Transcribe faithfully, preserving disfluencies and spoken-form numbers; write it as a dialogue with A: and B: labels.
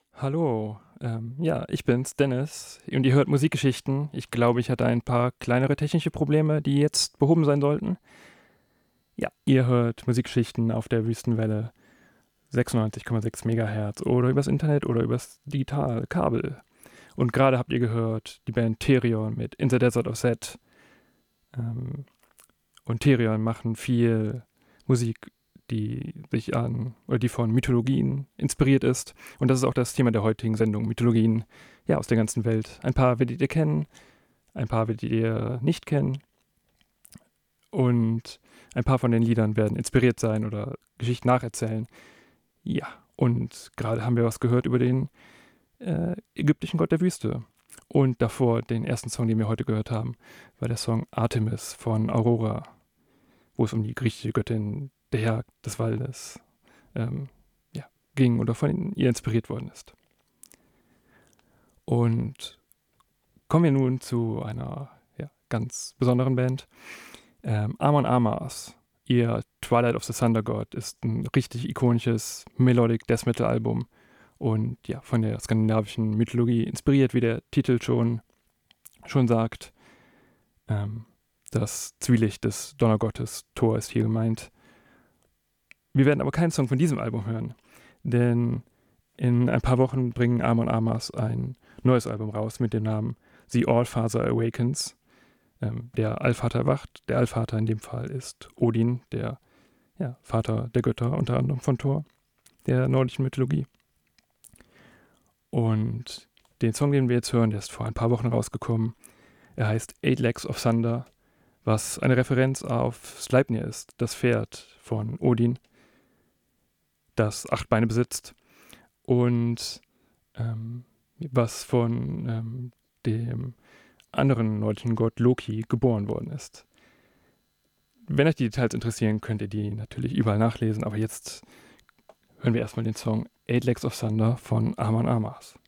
A: Hallo, ähm, ja, ich bin's, Dennis, und ihr hört Musikgeschichten. Ich glaube, ich hatte ein paar kleinere technische Probleme, die jetzt behoben sein sollten. Ja, ihr hört Musikgeschichten auf der Wüstenwelle sechsundneunzig Komma sechs Megahertz oder übers Internet oder übers Digitalkabel. Und gerade habt ihr gehört die Band Therion mit In the Desert of Set. Ähm, und Therion machen viel Musik, die sich an oder die von Mythologien inspiriert ist. Und das ist auch das Thema der heutigen Sendung, Mythologien, ja, aus der ganzen Welt. Ein paar werdet ihr kennen, ein paar werdet ihr nicht kennen und ein paar von den Liedern werden inspiriert sein oder Geschichten nacherzählen. Ja, und gerade haben wir was gehört über den äh, ägyptischen Gott der Wüste. Und davor, den ersten Song, den wir heute gehört haben, war der Song Artemis von Aurora, wo es um die griechische Göttin der Jagd des Waldes ähm, ja, ging oder von ihr inspiriert worden ist. Und kommen wir nun zu einer ja, ganz besonderen Band. Ähm, Amon Amarth, ihr Twilight of the Thunder God, ist ein richtig ikonisches Melodic Death Metal Album und ja, von der skandinavischen Mythologie inspiriert, wie der Titel schon, schon sagt. Ähm, das Zwielicht des Donnergottes Thor ist hier gemeint. Wir werden aber keinen Song von diesem Album hören, denn in ein paar Wochen bringen Amon Amarth ein neues Album raus mit dem Namen The Allfather Awakens. Ähm, der Allvater erwacht. Der Allvater in dem Fall ist Odin, der ja, Vater der Götter, unter anderem von Thor, der nordischen Mythologie. Und den Song, den wir jetzt hören, der ist vor ein paar Wochen rausgekommen. Er heißt Eight Legs of Thunder, was eine Referenz auf Sleipnir ist, das Pferd von Odin, das acht Beine besitzt und ähm, was von ähm, dem anderen nordischen Gott Loki geboren worden ist. Wenn euch die Details interessieren, könnt ihr die natürlich überall nachlesen, aber jetzt hören wir erstmal den Song Eight Legs of Thunder von Amon Amarth.